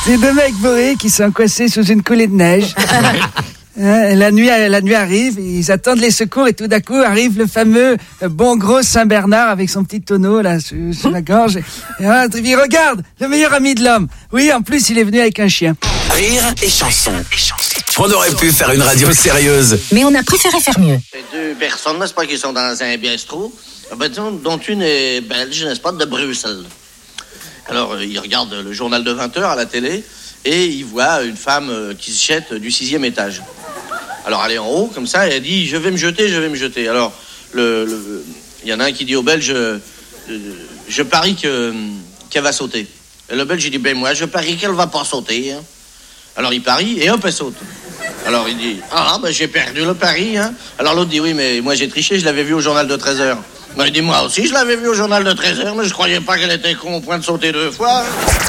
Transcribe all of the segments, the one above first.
C'est deux mecs bourrés qui sont coincés sous une coulée de neige. La nuit arrive, ils attendent les secours et tout d'un coup arrive le fameux bon gros Saint-Bernard avec son petit tonneau là sur la gorge. Et il regarde, le meilleur ami de l'homme. Oui, en plus il est venu avec un chien. Rire et chanson. On aurait pu faire une radio sérieuse, mais on a préféré faire mieux. Ces deux personnes, n'est-ce pas, qui sont dans un bistrot, dont une est belge, n'est-ce pas, de Bruxelles. Alors, ils regardent le journal de 20h à la télé et ils voient une femme qui se jette du 6e étage. Alors, elle est en haut, comme ça, et elle dit « Je vais me jeter. » Alors, il y en a un qui dit au Belge « Je parie qu'elle va sauter. » Et le Belge, il dit « Ben moi, je parie qu'elle va pas sauter. Hein. » Alors, il parie et hop, elle saute. Alors, il dit « Ah, ben j'ai perdu le pari. Hein. » Alors, l'autre dit « Oui, mais moi, j'ai triché, je l'avais vu au journal de 13h. » Il dit « Moi aussi, je l'avais vu au journal de 13h, mais je croyais pas qu'elle était con au point de sauter 2 fois. »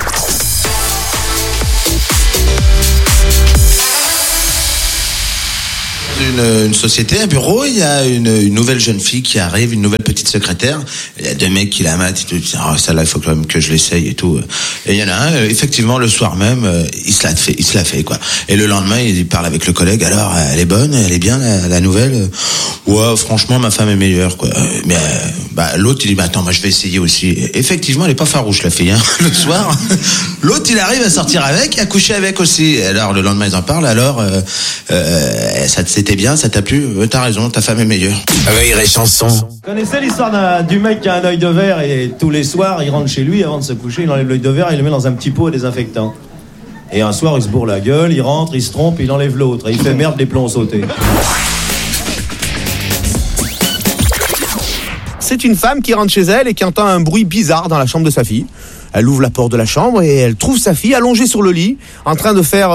Une société, un bureau, il y a une nouvelle jeune fille qui arrive, une nouvelle petite secrétaire. Il y a deux mecs qui la matent, ils disent celle-là, il faut quand même que je l'essaye et tout. Et il y en a un, effectivement, le soir même, il se la fait quoi. Et le lendemain, il parle avec le collègue. Alors, elle est bonne, elle est bien la nouvelle. Ouais, franchement, ma femme est meilleure quoi. Mais l'autre, il dit attends, moi je vais essayer aussi. Et effectivement, elle est pas farouche la fille. Hein. Le soir, l'autre, il arrive à sortir avec, à coucher avec aussi. Alors le lendemain, ils en parlent. Alors, c'était bien, ça t'a plu? T'as raison, ta femme est meilleure. Rire et chanson. Vous connaissez l'histoire du mec qui a un œil de verre et tous les soirs il rentre chez lui avant de se coucher, il enlève l'œil de verre et il le met dans un petit pot à désinfectant. Et un soir il se bourre la gueule, il rentre, il se trompe, il enlève l'autre et il fait merde, les plombs ont sauté. C'est une femme qui rentre chez elle et qui entend un bruit bizarre dans la chambre de sa fille. Elle ouvre la porte de la chambre et elle trouve sa fille allongée sur le lit, en train de faire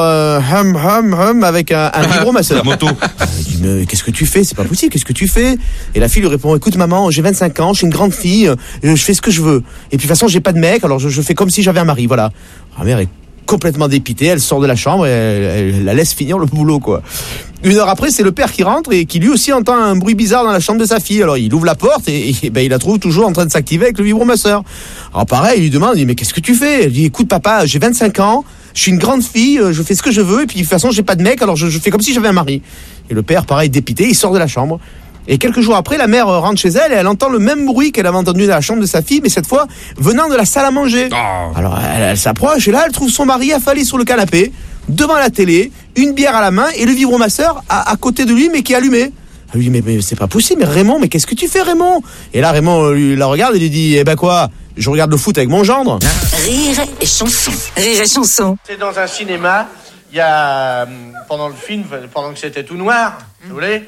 hum avec un vibromasseur. La moto. Elle dit mais qu'est-ce que tu fais? C'est pas possible, qu'est-ce que tu fais? Et la fille lui répond écoute maman, j'ai 25 ans, je suis une grande fille, je fais ce que je veux. Et puis de toute façon j'ai pas de mec, alors je fais comme si j'avais un mari, voilà. La mère est complètement dépitée, elle sort de la chambre et elle la laisse finir le boulot quoi. 1 heure après, c'est le père qui rentre et qui lui aussi entend un bruit bizarre dans la chambre de sa fille. Alors il ouvre la porte et il la trouve toujours en train de s'activer avec le vibromasseur. Alors pareil, il lui demande, mais qu'est-ce que tu fais? Elle dit écoute papa, j'ai 25 ans, je suis une grande fille, je fais ce que je veux et puis de toute façon j'ai pas de mec, alors je fais comme si j'avais un mari. Et le père pareil dépité, il sort de la chambre. Et quelques jours après, la mère rentre chez elle et elle entend le même bruit qu'elle avait entendu dans la chambre de sa fille, mais cette fois venant de la salle à manger. Oh. Alors elle s'approche et là elle trouve son mari affalé sur le canapé, devant la télé, une bière à la main et le vibromasseur à côté de lui mais qui est allumé. Elle lui dit mais c'est pas possible, mais Raymond, mais qu'est-ce que tu fais Raymond? Et là Raymond la regarde et lui dit eh ben quoi, je regarde le foot avec mon gendre. Rire et chanson. Rire et chanson. C'est dans un cinéma, il y a, pendant le film, pendant que c'était tout noir, vous voulez,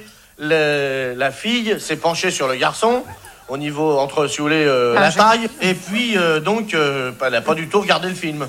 la fille s'est penchée sur le garçon, au niveau, entre, si vous voulez, la taille, et puis, elle n'a pas du tout regardé le film.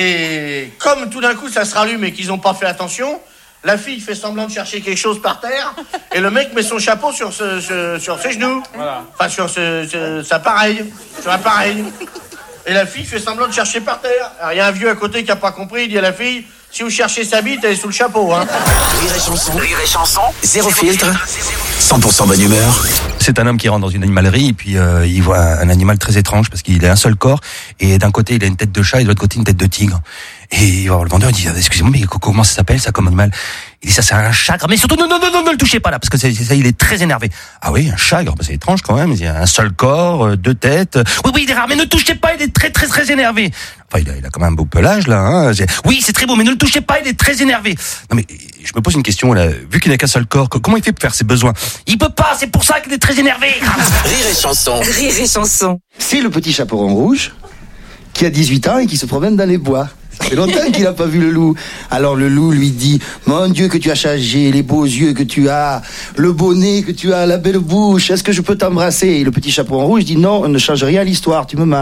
Et comme tout d'un coup ça se rallume et qu'ils n'ont pas fait attention, la fille fait semblant de chercher quelque chose par terre, et le mec met son chapeau sur ses genoux, voilà. Enfin sur sur un appareil. Et la fille fait semblant de chercher par terre. Alors il y a un vieux à côté qui n'a pas compris, il dit à la fille, si vous cherchez sa bite, elle est sous le chapeau. Hein. Rire et chanson, zéro filtre, 100% bonne humeur. C'est un homme qui rentre dans une animalerie et puis il voit un animal très étrange parce qu'il a un seul corps et d'un côté il a une tête de chat et de l'autre côté une tête de tigre. Et il va voir le vendeur, il dit excusez-moi mais comment ça s'appelle ça comme animal? Il dit ça c'est un chagre, mais surtout non le touchez pas là parce que c'est ça, il est très énervé. Ah oui, un chagre, c'est étrange quand même, il a un seul corps, 2 têtes. Oui il est rare mais ne touchez pas, il est très énervé. Enfin il a quand même un beau pelage là hein. Oui, c'est très beau mais ne le touchez pas, il est très énervé. Non mais je me pose une question là, vu qu'il n'a qu'un seul corps, comment il fait pour faire ses besoins? Il peut pas, c'est pour ça qu'il est très énervé. Rire et chanson. Rire et chanson. C'est le petit chaperon rouge qui a 18 ans et qui se promène dans les bois. Ça fait longtemps qu'il n'a pas vu le loup. Alors le loup lui dit « Mon Dieu que tu as changé, les beaux yeux que tu as, le beau nez que tu as, la belle bouche, est-ce que je peux t'embrasser ?» Et le petit chaperon rouge dit « Non, ne change rien à l'histoire, tu me manges. »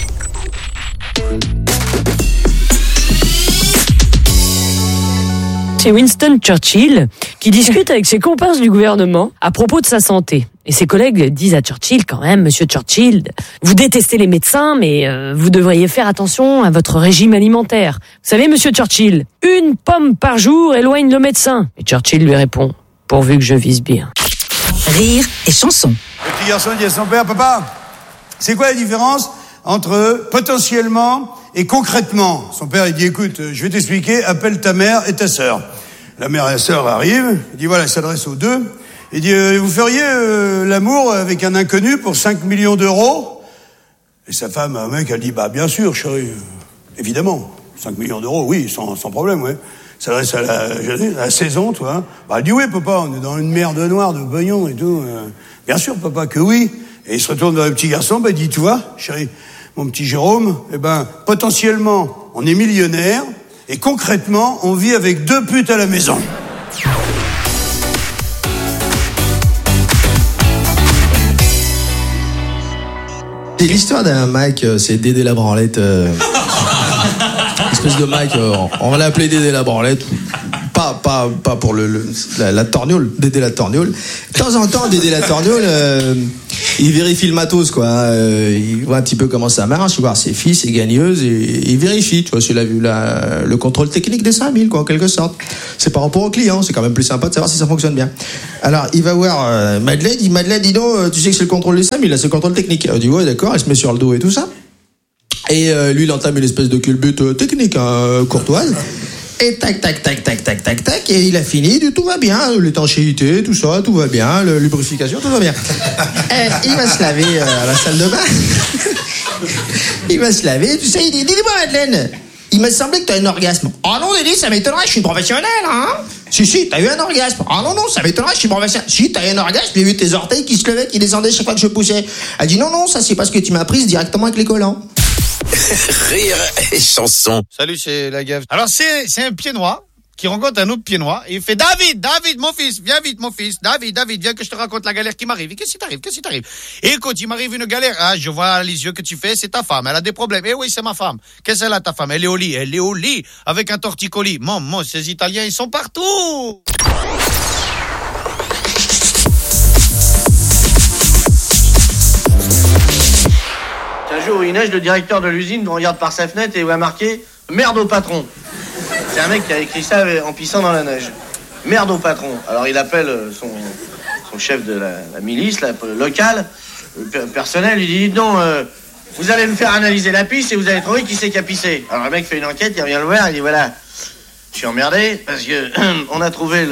C'est Winston Churchill qui discute avec ses comparses du gouvernement à propos de sa santé. Et ses collègues disent à Churchill quand même, Monsieur Churchill, vous détestez les médecins, mais vous devriez faire attention à votre régime alimentaire. Vous savez, Monsieur Churchill, 1 pomme par jour éloigne le médecin. Et Churchill lui répond, pourvu que je vise bien. Rire et chanson. Le petit garçon dit à son père, papa, c'est quoi la différence entre potentiellement Et concrètement, son père, il dit, écoute, je vais t'expliquer, appelle ta mère et ta sœur. La mère et la sœur arrivent, il dit, voilà, il s'adresse aux deux. Il dit, vous feriez l'amour avec un inconnu pour 5 millions d'euros? Et sa femme, un mec, elle dit, bah bien sûr, chérie, évidemment. 5 millions d'euros, oui, sans problème, ouais. Ça s'adresse à la saison, toi. Hein. Bah, elle dit, oui, papa, on est dans une mer de noir, de pognon et tout. Bien sûr, papa, que oui. Et il se retourne vers le petit garçon, bah, il dit, tu vois, chérie, mon petit Jérôme, eh ben, potentiellement, on est millionnaire, et concrètement, on vit avec 2 putes à la maison. C'est l'histoire d'un mec, c'est Dédé la branlette. Espèce de mec, on va l'appeler Dédé la branlette. Pas pour la torgnole, Dédé la torgnole. De temps en temps, Dédé la torgnole, il vérifie le matos, quoi. Il voit un petit peu comment ça marche, voir ses fils, ses gagneuses, et il vérifie, tu vois, s'il a vu le contrôle technique des 5000, quoi, en quelque sorte. C'est par rapport au client, c'est quand même plus sympa de savoir si ça fonctionne bien. Alors, il va voir Madeleine, il dit, Madeleine, dis donc, tu sais que c'est le contrôle des 5000, là, c'est le contrôle technique. Elle dit, ouais, d'accord, il se met sur le dos et tout ça. Et lui, il entame une espèce de culbute technique, hein, courtoise. Et tac, et il a fini, tout va bien, l'étanchéité, tout ça, tout va bien, la lubrification, tout va bien. Et il va se laver à la salle de bain. Il va se laver, tu sais, il dit, dis-moi Madeleine, il m'a semblé que t'as un orgasme. Oh non, Dédé, ça m'étonnerait, je suis professionnel, hein. Si, t'as eu un orgasme. Oh non, ça m'étonnerait, je suis professionnel. Si, t'as eu un orgasme, j'ai vu tes orteils qui se levaient, qui descendaient chaque fois que je poussais. Elle dit, non, ça c'est parce que tu m'as prise directement avec les collants. Rire et chanson. Salut, c'est la gaffe. Alors, c'est un pied noir qui rencontre un autre pied noir et il fait David, mon fils, viens vite, mon fils. David, viens que je te raconte la galère qui m'arrive. Et qu'est-ce qui t'arrive? Et écoute, il m'arrive une galère. Ah, je vois les yeux que tu fais, c'est ta femme. Elle a des problèmes. Eh oui, c'est ma femme. Qu'est-ce qu'elle a, ta femme? Elle est au lit avec un torticolis. Maman, ces Italiens, ils sont partout. Un jour où il neige, le directeur de l'usine regarde par sa fenêtre et voit marqué « Merde au patron ». C'est un mec qui a écrit ça en pissant dans la neige. « Merde au patron ». Alors il appelle son chef de la milice locale, le personnel, il dit « Non, vous allez me faire analyser la pisse et vous allez trouver qui c'est qui a pissé ». Alors le mec fait une enquête, il revient le voir, il dit « Voilà, je suis emmerdé parce que on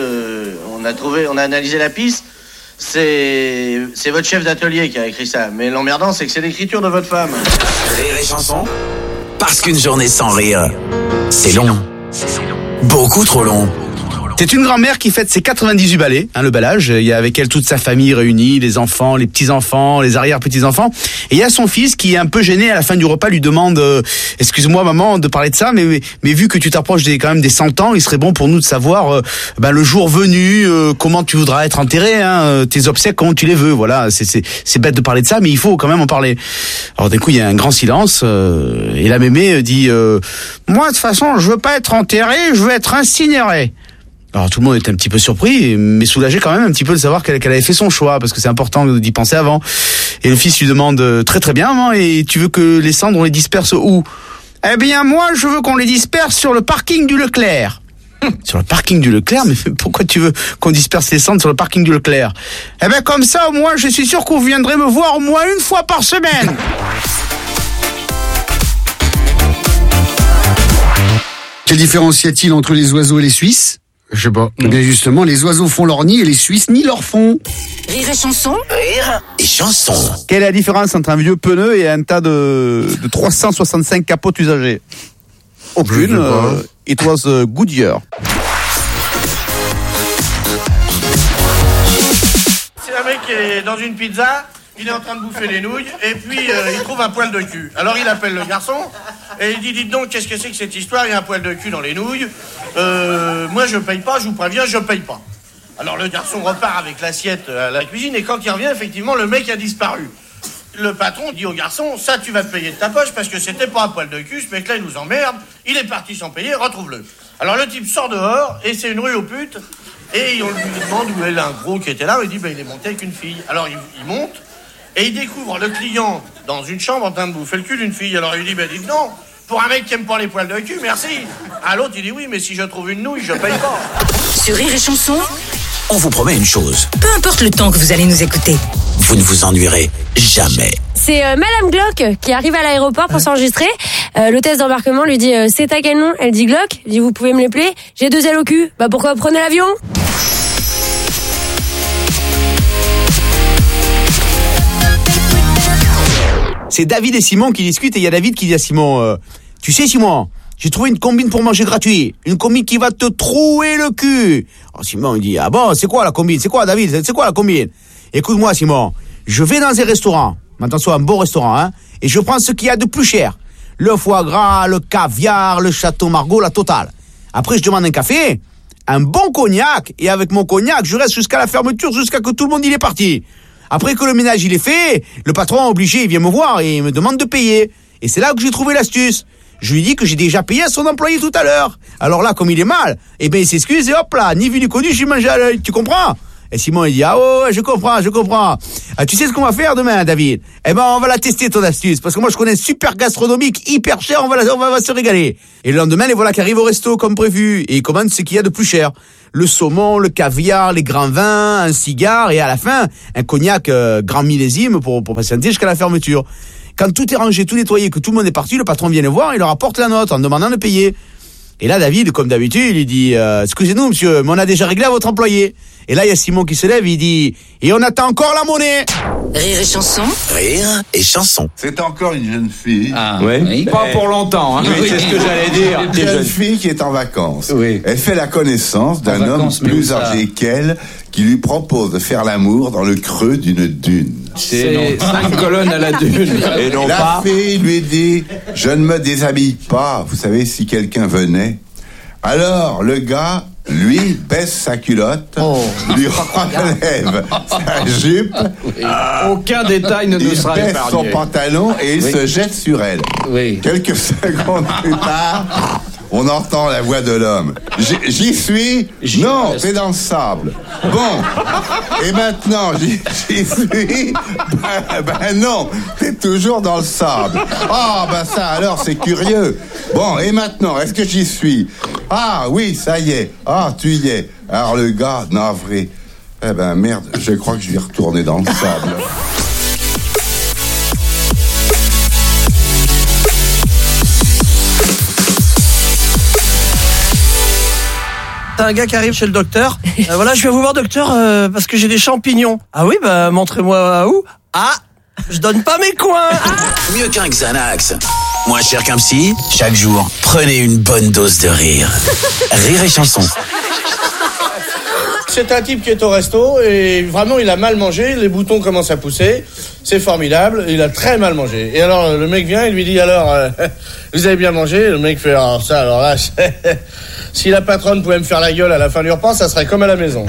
a analysé la pisse. C'est votre chef d'atelier qui a écrit ça. Mais l'emmerdant, c'est que c'est l'écriture de votre femme. Rire et chanson. Parce qu'une journée sans rire, c'est long. Beaucoup trop long. C'est une grand-mère qui fête ses 98 balais, le bel âge. Il y a avec elle toute sa famille réunie, les enfants, les petits-enfants, les arrière-petits-enfants. Et il y a son fils qui est un peu gêné à la fin du repas, lui demande excuse-moi maman de parler de ça, mais vu que tu t'approches quand même des 100 ans, il serait bon pour nous de savoir le jour venu, comment tu voudras être enterré, tes obsèques, comment tu les veux. Voilà, c'est bête de parler de ça, mais il faut quand même en parler. Alors d'un coup, il y a un grand silence et la mémé dit moi de toute façon, je veux pas être enterré, je veux être incinéré. Alors tout le monde était un petit peu surpris, mais soulagé quand même un petit peu de savoir qu'elle avait fait son choix, parce que c'est important d'y penser avant. Et le fils lui demande très très bien, maman, et tu veux que les cendres on les disperse où? Eh bien moi je veux qu'on les disperse sur le parking du Leclerc. Sur le parking du Leclerc? Mais pourquoi tu veux qu'on disperse les cendres sur le parking du Leclerc? Eh bien comme ça au moins je suis sûr que vous viendrez me voir au moins une fois par semaine. Quelle différence y a-t-il entre les oiseaux et les Suisses? Je sais pas. Eh bien justement, les oiseaux font leur nid et les Suisses nient leur fond. Rire et chanson. Rire et chanson. Quelle est la différence entre un vieux pneu et un tas de 365 capotes usagées? Aucune. It was Goodyear. C'est un mec qui est dans une pizza, il est en train de bouffer les nouilles, et puis il trouve un poil de cul. Alors il appelle le garçon, et il dit, dites donc, qu'est-ce que c'est que cette histoire? Il y a un poil de cul dans les nouilles. Moi je paye pas, je vous préviens, je paye pas. Alors le garçon repart avec l'assiette à la cuisine, et quand il revient, effectivement, le mec a disparu. Le patron dit au garçon, ça tu vas te payer de ta poche, parce que c'était pas un poil de cul, ce mec-là il nous emmerde, il est parti sans payer, retrouve-le. Alors le type sort dehors, et c'est une rue aux putes, et on lui demande où est un gros qui était là, il dit, il est monté avec une fille. Alors il monte, et il découvre le client dans une chambre en train de bouffer le cul d'une fille. Alors il dit, dites non, pour un mec qui aime pas les poils de cul, merci. À l'autre, il dit, oui, mais si je trouve une nouille, je paye pas. Sur Rire et chanson, on vous promet une chose. peu importe le temps que vous allez nous écouter. vous ne vous ennuierez jamais. C'est Madame Glock qui arrive à l'aéroport pour s'enregistrer. L'hôtesse d'embarquement lui dit c'est à quel nom? Elle dit Glock. Elle dit vous pouvez me l'épeler? J'ai 2 ailes au cul. Bah pourquoi prenez l'avion? C'est David et Simon qui discutent et il y a David qui dit à Simon tu sais Simon, j'ai trouvé une combine pour manger gratuit. Une combine qui va te trouer le cul. Alors Simon il dit ah bon, c'est quoi la combine? C'est quoi David? C'est quoi la combine? Écoute-moi Simon, je vais dans un restaurant, attention un bon restaurant, hein, et je prends ce qu'il y a de plus cher. Le foie gras, le caviar, le château Margaux, la totale. Après je demande un café, un bon cognac, et avec mon cognac je reste jusqu'à la fermeture, jusqu'à que tout le monde il est parti. Après que le ménage il est fait, le patron obligé il vient me voir et il me demande de payer. Et c'est là que j'ai trouvé l'astuce. Je lui dis que j'ai déjà payé à son employé tout à l'heure. Alors là, comme il est mal, eh ben il s'excuse et hop là, ni vu ni connu, j'ai mangé à l'œil. Tu comprends? Et Simon il dit ah ouais, je comprends. Ah, tu sais ce qu'on va faire demain, David? Eh ben on va la tester ton astuce parce que moi je connais super gastronomique, hyper cher, on va se régaler. Et le lendemain, les voilà qui arrivent au resto comme prévu et ils commandent ce qu'il y a de plus cher. Le saumon, le caviar, les grands vins, un cigare et à la fin un cognac grand millésime pour patienter jusqu'à la fermeture. Quand tout est rangé, tout nettoyé, que tout le monde est parti, le patron vient le voir, il leur apporte la note en demandant de payer. Et là, David, comme d'habitude, il dit excusez-nous, monsieur, mais on a déjà réglé à votre employé. Et là, il y a Simon qui se lève, il dit et on attend encore la monnaie. Rire et chanson. Rire et chanson. C'est encore une jeune fille. Ah, oui. Pas pour longtemps. Hein. Oui, c'est ce que j'allais dire. Une jeune fille qui est en vacances. Oui. Elle fait la connaissance d'un homme plus âgé qu'elle qui lui propose de faire l'amour dans le creux d'une dune. C'est 5 colonnes à la dune. Et non la fille lui dit « Je ne me déshabille pas, vous savez, si quelqu'un venait. » Alors, le gars, lui, baisse sa culotte, lui relève sa jupe. Aucun détail ne nous sera épargné. Il baisse son pantalon et il se jette sur elle. Oui. Quelques secondes plus tard, on entend la voix de l'homme. J'y suis? Non, t'es dans le sable. Bon. Et maintenant, j'y suis? Ben non, t'es toujours dans le sable. Ah, ben ça alors, c'est curieux. Bon, et maintenant, est-ce que j'y suis? Ah oui, ça y est. Ah, tu y es. Alors le gars, navré. Eh ben merde, je crois que je vais retourner dans le sable. T'as un gars qui arrive chez le docteur. Voilà, je viens vous voir, docteur, parce que j'ai des champignons. Ah oui, bah montrez-moi où. Ah, je donne pas mes coins. Mieux qu'un Xanax. Moins cher qu'un psy. Chaque jour, prenez une bonne dose de rire. Rire et chanson. C'est un type qui est au resto et vraiment il a mal mangé, les boutons commencent à pousser, c'est formidable, il a très mal mangé. Et alors le mec vient, il lui dit alors, vous avez bien mangé? Le mec fait alors ça, alors là, si la patronne pouvait me faire la gueule à la fin du repas, ça serait comme à la maison.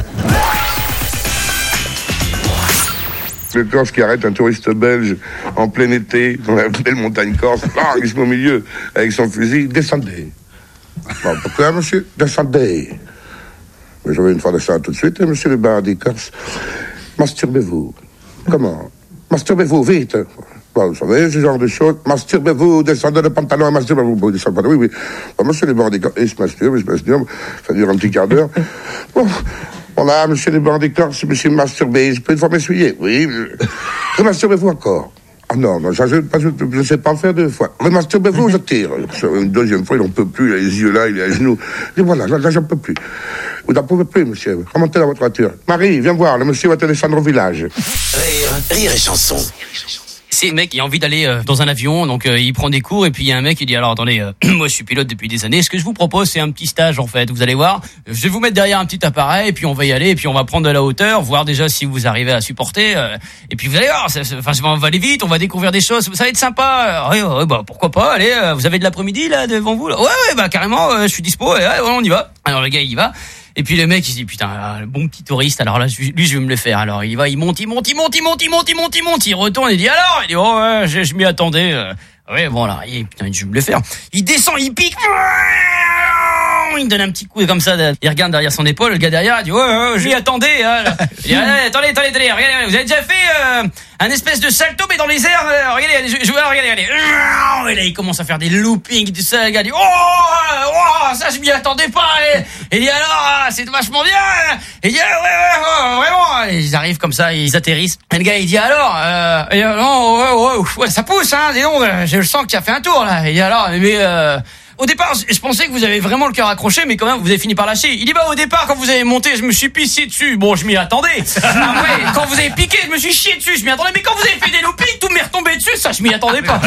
Le Corse qui arrête un touriste belge en plein été dans la belle montagne corse, il se met au milieu avec son fusil, descendez. Bon, pourquoi monsieur? Descendez. Mais je vais une fois de ça tout de suite, monsieur le bardi corse. Masturbez-vous. Comment? Masturbez-vous, vite. Bon, vous savez, ce genre de choses. Masturbez-vous, descendez le pantalon, masturbez-vous, descendez le pantalon, oui. Bon, monsieur le bardi corse, il se masturbe, ça dure un petit quart d'heure. Bon, voilà, monsieur le bardi corse, monsieur masturbé, je peux une fois m'essuyer, oui. Masturbez-vous encore. Ah non, je ne sais pas faire 2 fois. Mais masturbez-vous, je tire. Une deuxième fois, il n'en peut plus, il a les yeux là, il est à genoux. Et voilà, là, j'en peux plus. Vous n'en pouvez plus, monsieur. Remontez dans votre voiture. Marie, viens voir, le monsieur va te descendre au village. Rire et chanson. C'est un mec qui a envie d'aller dans un avion, donc il prend des cours et puis il y a un mec qui dit alors attendez, moi je suis pilote depuis des années, ce que je vous propose c'est un petit stage en fait, vous allez voir, je vais vous mettre derrière un petit appareil et puis on va y aller et puis on va prendre de la hauteur, voir déjà si vous arrivez à supporter et puis vous allez voir, on va aller vite, on va découvrir des choses, ça va être sympa. Ouais, bah pourquoi pas, allez, vous avez de l'après-midi là devant vous là? Ouais, bah carrément, je suis dispo, ouais, on y va. Alors le gars il y va. Et puis le mec il se dit putain, le bon petit touriste, alors là lui je vais me le faire. Alors il va, il monte, il retourne, il dit alors, il dit oh ouais, je m'y attendais. Ouais bon là, putain je vais me le faire. Il descend, il pique, il donne un petit coup comme ça, il regarde derrière son épaule, le gars derrière il dit ouais, je m'y attendais. Il dit attendez, regardez, vous avez déjà fait un espèce de salto mais dans les airs, regardez, regardez. Et là il commence à faire des loopings, tout ça, le gars dit oh, ça je m'y attendais pas. Et il dit alors, c'est vachement bien. Et il dit ouais, vraiment. Et ils arrivent comme ça, ils atterrissent. Et le gars il dit alors, non, ouais, ça pousse, hein. Dis donc, j'ai le sang qui a fait un tour là. Il dit alors, mais au départ, je pensais que vous avez vraiment le cœur accroché, mais quand même, vous avez fini par lâcher. Il dit, au départ, quand vous avez monté, je me suis pissé dessus. Bon, je m'y attendais. Après, quand vous avez piqué, je me suis chié dessus, je m'y attendais. Mais quand vous avez fait des loopings, tout m'est retombé dessus, ça, je m'y attendais pas.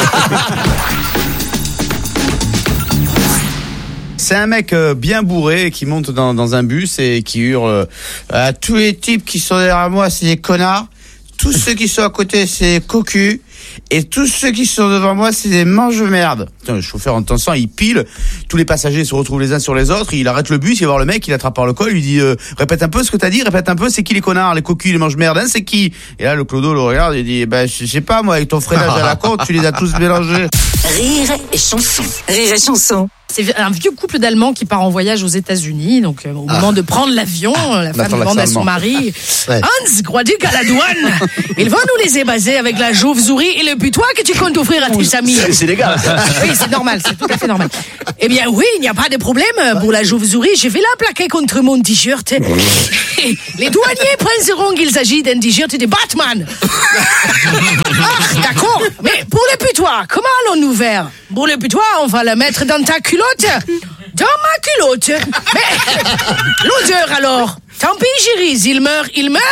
C'est un mec bien bourré qui monte dans un bus et qui hurle à tous les types qui sont derrière moi, c'est des connards. Tous ceux qui sont à côté, c'est des cocus. Et tous ceux qui sont devant moi, c'est des mange-merde. Le chauffeur entend ça, il pile. Tous les passagers se retrouvent les uns sur les autres. Il arrête le bus, il va voir le mec, il l'attrape par le col, il lui dit répète un peu ce que t'as dit, répète un peu, c'est qui les connards, les cocus, les mange-merde, hein, c'est qui? Et là, le clodo le regarde et dit je sais pas moi, avec ton freinage à la côte, tu les as tous mélangés. Rire et chanson. Rire et chanson. C'est un vieux couple d'Allemands qui part en voyage aux États-Unis. Donc, au moment de prendre l'avion, la femme demande à son mari Hans, crois-tu qu'à la douane, ils vont nous laisser baser avec la chauve-souris et le putois que tu comptes offrir à tes amis? C'est légal. Oui, c'est normal, c'est tout à fait normal. Eh bien, oui, il n'y a pas de problème. Pour la chauve-souris, je vais la plaquer contre mon t-shirt. Les douaniers penseront qu'il s'agit d'un t-shirt de Batman. Ah, d'accord. Mais pour le putois, comment allons-nous faire? Pour le putois, on va le mettre dans ta culotte. Dans ma culotte. Mais l'odeur alors? Tant pis, chérie, il meurt.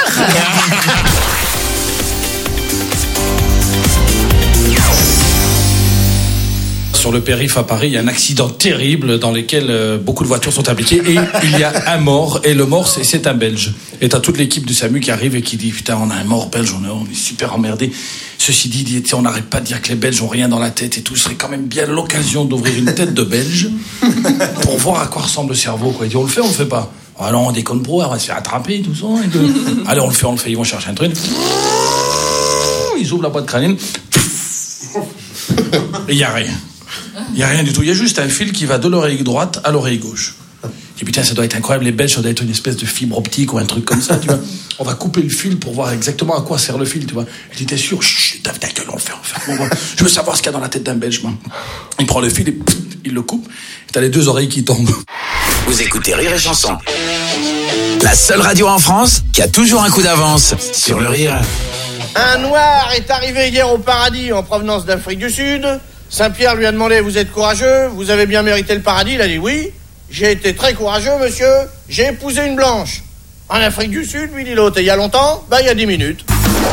Sur le périph' à Paris, il y a un accident terrible dans lequel beaucoup de voitures sont impliquées et il y a un mort, et le mort c'est un Belge. Et t'as toute l'équipe du SAMU qui arrive et qui dit putain, on a un mort belge, on est super emmerdés. Ceci dit, on n'arrête pas de dire que les Belges ont rien dans la tête et tout. Ce serait quand même bien l'occasion d'ouvrir une tête de Belge pour voir à quoi ressemble le cerveau, quoi. Il dit on le fait pas? Ah non, on déconne pro, on va se faire attraper, tout ça. Allez, on le fait. Ils vont chercher un truc. Ils ouvrent la boîte crânienne. Et il n'y a rien. Il n'y a rien du tout. Il y a juste un fil qui va de l'oreille droite à l'oreille gauche. Et putain, ça doit être incroyable. Les Belges, ça doit être une espèce de fibre optique ou un truc comme ça, tu vois. On va couper le fil pour voir exactement à quoi sert le fil, tu vois. Et tu étais sûr, chut, ta gueule, on le fait. Bon, je veux savoir ce qu'il y a dans la tête d'un Belge, moi. Il prend le fil et il le coupe. Et t'as les deux oreilles qui tombent. Vous écoutez Rire et Chanson. La seule radio en France qui a toujours un coup d'avance sur le rire. Un noir est arrivé hier au paradis en provenance d'Afrique du Sud. Saint-Pierre lui a demandé, vous êtes courageux? Vous avez bien mérité le paradis? Il a dit oui. J'ai été très courageux, monsieur. J'ai épousé une blanche. En Afrique du Sud, lui dit l'autre. Et il y a longtemps? Il y a 10 minutes.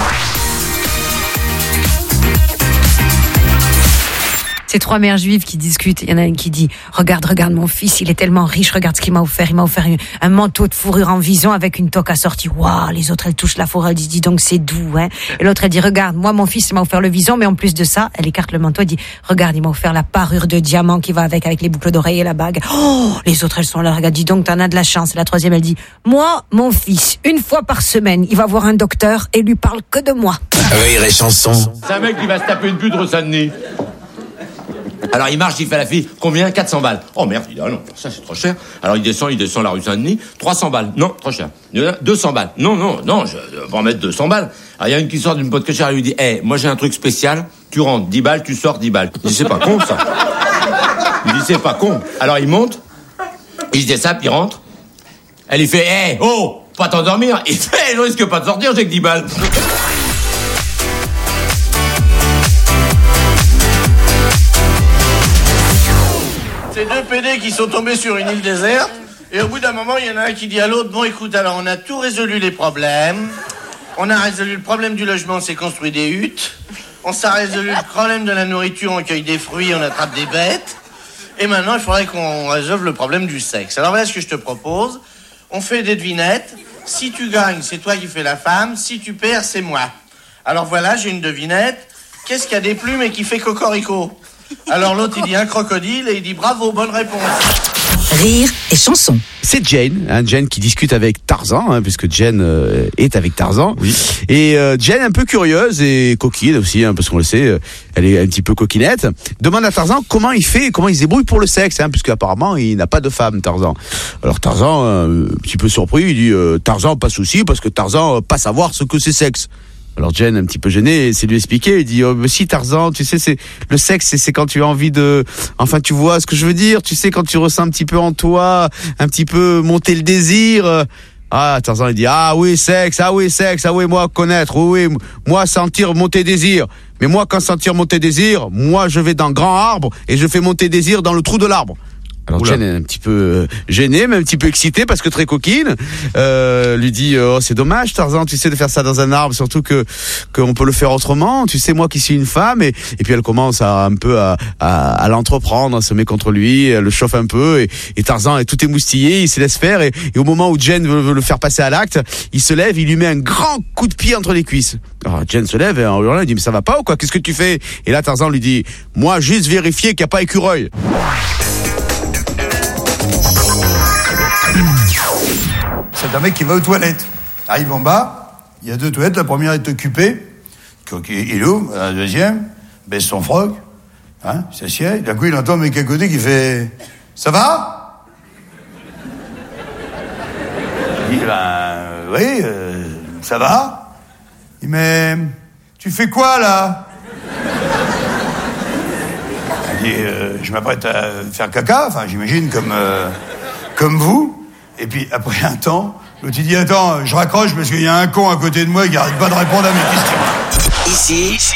Ces trois mères juives qui discutent, il y en a une qui dit regarde mon fils, il est tellement riche, regarde ce qu'il m'a offert, il m'a offert un manteau de fourrure en vison avec une toque assortie. Waouh, les autres elles touchent la fourrure, elles disent dis donc c'est doux, hein. Et l'autre elle dit regarde, moi mon fils m'a offert le vison, mais en plus de ça, elle écarte le manteau, elle dit regarde, il m'a offert la parure de diamant qui va avec les boucles d'oreilles et la bague. Oh, les autres elles sont là, regarde, dis donc t'en as de la chance. Et la troisième elle dit moi mon fils, une fois par semaine, il va voir un docteur et lui parle que de moi. Rire et Chanson. C'est un mec qui va se taper une pute rue Saint-Denis. Alors il marche, il fait la fille, combien? 400 balles. Oh merde, il dit, ah non, ça c'est trop cher. Alors il descend la rue Saint-Denis, 300 balles. Non, trop cher. 200 balles. Non, je vais en mettre 200 balles. Alors il y a une qui sort d'une pote cochère, elle lui dit, moi j'ai un truc spécial, tu rentres 10 balles, tu sors 10 balles. Il dit, c'est pas con ça. Il dit, c'est pas con. Alors il monte, il se désape, il rentre. Elle lui fait, oh, pas t'endormir. Il fait, je risque pas de sortir, j'ai que 10 balles. C'est deux PD qui sont tombés sur une île déserte. Et au bout d'un moment, il y en a un qui dit à l'autre, bon écoute, alors on a tout résolu les problèmes. On a résolu le problème du logement, on s'est construit des huttes. On s'est résolu le problème de la nourriture, on cueille des fruits, on attrape des bêtes. Et maintenant, il faudrait qu'on résolve le problème du sexe. Alors voilà ce que je te propose. On fait des devinettes. Si tu gagnes, c'est toi qui fais la femme. Si tu perds, c'est moi. Alors voilà, j'ai une devinette. Qu'est-ce qu'il y a des plumes et qui fait cocorico? Alors l'autre, il dit un crocodile et il dit bravo, bonne réponse. Rire et Chanson. C'est Jane, Jane qui discute avec Tarzan, puisque Jane est avec Tarzan. Oui. Et Jane, un peu curieuse et coquine aussi, parce qu'on le sait, elle est un petit peu coquinette, demande à Tarzan comment il fait, comment il se débrouille pour le sexe, puisque apparemment il n'a pas de femme, Tarzan. Alors Tarzan, un petit peu surpris, il dit Tarzan, pas de souci, parce que Tarzan pas savoir ce que c'est sexe. Alors Jen, un petit peu gêné, c'est lui expliquer. Il dit mais si Tarzan, tu sais, c'est le sexe, c'est quand tu as envie de, enfin tu vois ce que je veux dire. Tu sais quand tu ressens un petit peu en toi, un petit peu monter le désir. Ah, Tarzan il dit ah oui sexe, ah oui moi connaître, oui moi sentir monter désir. Mais moi quand sentir monter désir, moi je vais dans le grand arbre et je fais monter désir dans le trou de l'arbre. Alors Jen est un petit peu gênée, mais un petit peu excitée parce que très coquine. Lui dit oh c'est dommage Tarzan, tu sais de faire ça dans un arbre, surtout que on peut le faire autrement. Tu sais moi qui suis une femme et puis elle commence à un peu à l'entreprendre, à se met contre lui, elle le chauffe un peu et Tarzan est tout émoustillé, il se laisse faire et au moment où Jen veut le faire passer à l'acte, il se lève, il lui met un grand coup de pied entre les cuisses. Alors Jen se lève et en hurlant il dit mais ça va pas ou quoi, qu'est-ce que tu fais? Et là Tarzan lui dit moi juste vérifier qu'il n'y a pas écureuil. C'est un mec qui va aux toilettes. Il arrive en bas, il y a 2 toilettes, la première est occupée. Il ouvre, la deuxième, baisse son froc, il s'assied. D'un coup, il entend un mec à côté qui fait « Ça va ?» Il dit « oui, ça va. » Il dit « Mais tu fais quoi, là ?» Il dit « Je m'apprête à faire caca, enfin, j'imagine, comme vous. » Et puis, après un temps, l'autre il dit « Attends, je raccroche parce qu'il y a un con à côté de moi qui arrête pas de répondre à mes questions. » Ici,